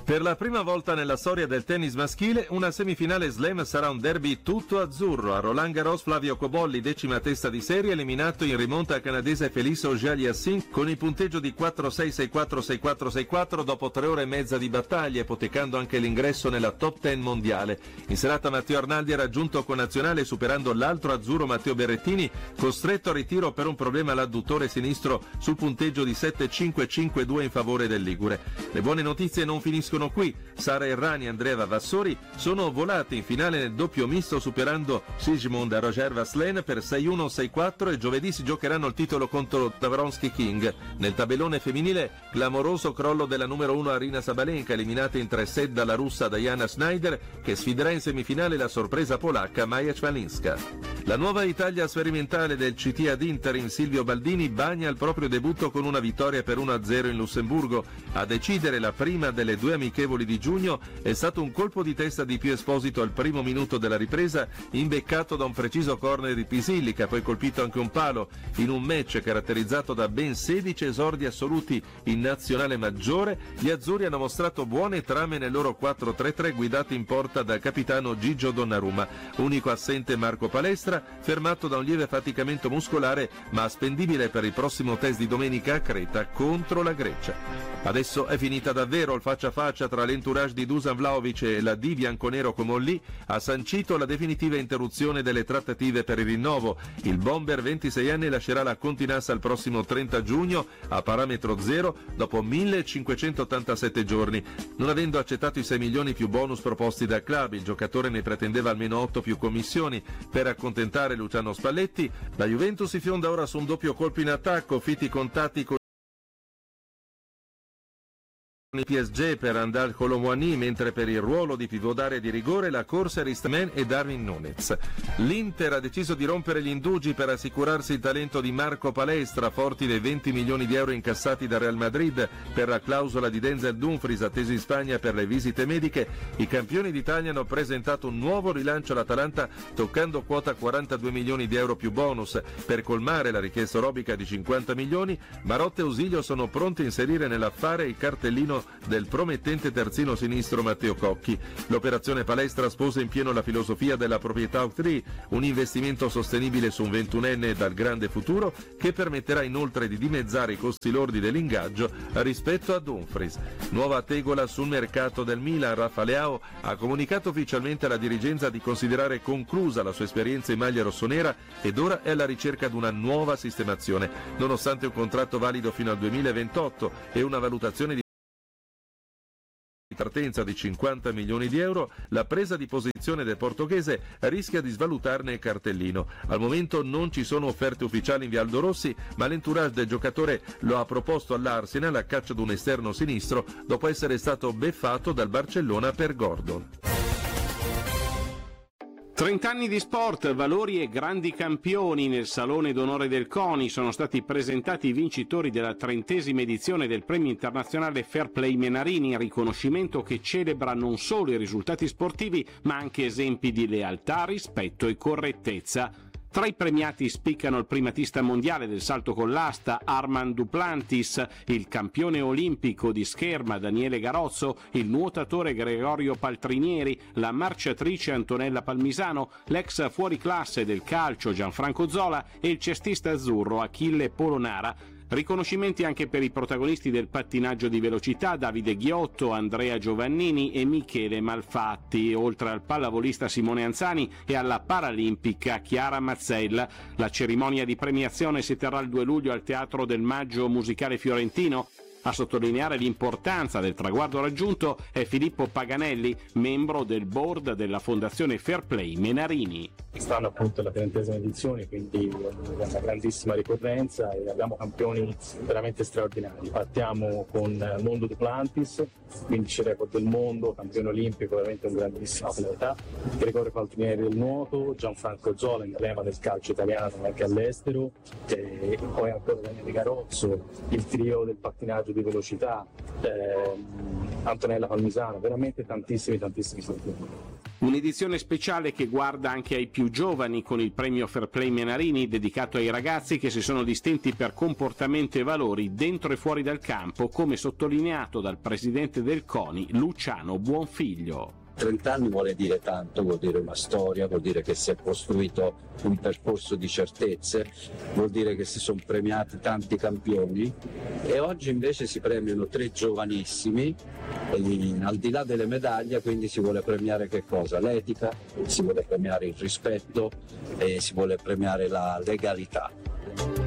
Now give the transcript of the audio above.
Per la prima volta nella storia del tennis maschile, una semifinale slam sarà un derby tutto azzurro. A Roland Garros Flavio Cobolli, decima testa di serie, eliminato in rimonta canadese Felice Auger-Aliassime con il punteggio di 4-6, 6-4, 6-4, 6-4 dopo 3 ore e mezza di battaglia, ipotecando anche l'ingresso nella top 10 mondiale. In serata Matteo Arnaldi ha raggiunto connazionale superando l'altro azzurro Matteo Berrettini, costretto a ritiro per un problema all'adduttore sinistro sul punteggio di 7-5, 5-2 in favore del Ligure. Le buone notizie non finiscono qui. Sara Errani e Andrea Vavassori sono volati in finale nel doppio misto superando Sigmund e Roger Vasselin per 6-1, 6-4 e giovedì si giocheranno il titolo contro Davronsky King. Nel tabellone femminile, clamoroso crollo della numero 1 Arina Sabalenka, eliminata in 3 set dalla russa Diana Schneider, che sfiderà in semifinale la sorpresa polacca Maja Czwalinska. La nuova Italia sperimentale del CT ad interim Silvio Baldini bagna il proprio debutto con una vittoria per 1-0 in Lussemburgo. A decidere la prima delle due amichevoli di giugno è stato un colpo di testa di Pio Esposito al primo minuto della ripresa, imbeccato da un preciso corner di Pisilli, che ha poi colpito anche un palo in un match caratterizzato da ben 16 esordi assoluti in nazionale maggiore. Gli azzurri hanno mostrato buone trame nel loro 4-3-3 guidati in porta dal capitano Gigio Donnarumma. Unico assente Marco Palestra, fermato da un lieve affaticamento muscolare, ma spendibile per il prossimo test di domenica a Creta contro la Grecia. Adesso è finita davvero. Il faccia a faccia tra l'entourage di Dusan Vlahovic e la D bianconero Comolli ha sancito la definitiva interruzione delle trattative per il rinnovo. Il bomber 26enne lascerà la Continassa il prossimo 30 giugno a parametro zero dopo 1587 giorni. Non avendo accettato i 6 milioni più bonus proposti dal club, il giocatore ne pretendeva almeno 8 più commissioni. Per accontentare Luciano Spalletti, la Juventus si fionda ora su un doppio colpo in attacco, fitti contatti con il PSG per Andal Colomouani, mentre per il ruolo di pivot d'area di rigore la corsa è Ristman e Darwin Nunez. L'Inter ha deciso di rompere gli indugi per assicurarsi il talento di Marco Palestra, forti dei 20 milioni di euro incassati da Real Madrid per la clausola di Denzel Dumfries atteso in Spagna per le visite mediche. I campioni d'Italia hanno presentato un nuovo rilancio all'Atalanta toccando quota 42 milioni di euro più bonus. Per colmare la richiesta orobica di 50 milioni, Marotta e Ausilio sono pronti a inserire nell'affare il cartellino del promettente terzino sinistro Matteo Cocchi. L'operazione Palestra sposa in pieno la filosofia della proprietà Octree, un investimento sostenibile su un 21enne dal grande futuro che permetterà inoltre di dimezzare i costi lordi dell'ingaggio rispetto a Dumfries. Nuova tegola sul mercato del Milan. Rafa Leao ha comunicato ufficialmente alla dirigenza di considerare conclusa la sua esperienza in maglia rossonera ed ora è alla ricerca di una nuova sistemazione. Nonostante un contratto valido fino al 2028 e una valutazione di partenza di 50 milioni di euro, la presa di posizione del portoghese rischia di svalutarne il cartellino. Al momento non ci sono offerte ufficiali in via Aldo Rossi, ma l'entourage del giocatore lo ha proposto all'Arsenal a caccia di un esterno sinistro dopo essere stato beffato dal Barcellona per Gordon. 30 anni di sport, valori e grandi campioni. Nel Salone d'Onore del CONI sono stati presentati i vincitori della 30ª edizione del Premio Internazionale Fair Play Menarini, riconoscimento che celebra non solo i risultati sportivi ma anche esempi di lealtà, rispetto e correttezza. Tra i premiati spiccano il primatista mondiale del salto con l'asta Armand Duplantis, il campione olimpico di scherma Daniele Garozzo, il nuotatore Gregorio Paltrinieri, la marciatrice Antonella Palmisano, l'ex fuoriclasse del calcio Gianfranco Zola e il cestista azzurro Achille Polonara. Riconoscimenti anche per i protagonisti del pattinaggio di velocità Davide Ghiotto, Andrea Giovannini e Michele Malfatti, oltre al pallavolista Simone Anzani e alla paralimpica Chiara Mazzella. La cerimonia di premiazione si terrà il 2 luglio al Teatro del Maggio Musicale Fiorentino. A sottolineare l'importanza del traguardo raggiunto è Filippo Paganelli, membro del board della Fondazione Fair Play Menarini. Quest'anno appunto è la 30ª edizione, quindi è una grandissima ricorrenza e abbiamo campioni veramente straordinari. Partiamo con Mondo Duplantis, vincice record del mondo, campione olimpico, veramente un grandissimo atleta. Gregorio Paltrinieri del nuoto, Gianfranco Zola, emblema del calcio italiano anche all'estero, e poi ancora Daniele Garozzo, il trio del pattinaggio di velocità, Antonella Palmisano, veramente tantissimi campioni. Un'edizione speciale che guarda anche ai più giovani con il premio Fair Play Menarini dedicato ai ragazzi che si sono distinti per comportamento e valori dentro e fuori dal campo, come sottolineato dal presidente del CONI Luciano Buonfiglio. 30 anni vuole dire tanto, vuol dire una storia, vuol dire che si è costruito un percorso di certezze, vuol dire che si sono premiati tanti campioni e oggi invece si premiano 3 giovanissimi e al di là delle medaglie quindi si vuole premiare che cosa? L'etica, si vuole premiare il rispetto e si vuole premiare la legalità.